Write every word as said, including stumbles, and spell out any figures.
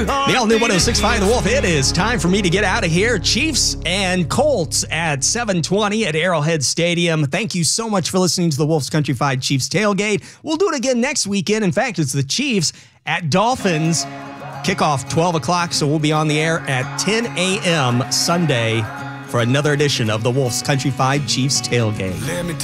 The all-new one oh six point five The Wolf. It is time for me to get out of here. Chiefs and Colts at seven twenty at Arrowhead Stadium. Thank you so much for listening to the Wolf's Countryfied Chiefs Tailgate. We'll do it again next weekend. In fact, it's the Chiefs at Dolphins. Kickoff twelve o'clock, so we'll be on the air at ten a.m. Sunday for another edition of the Wolf's Countryfied Chiefs Tailgate.